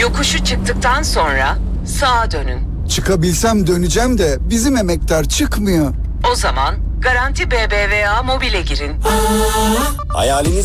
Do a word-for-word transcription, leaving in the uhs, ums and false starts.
Yokuşu çıktıktan sonra sağa dönün. Çıkabilsem döneceğim de bizim emektar çıkmıyor. O zaman Garanti B B V A Mobil'e girin. Hayaliniz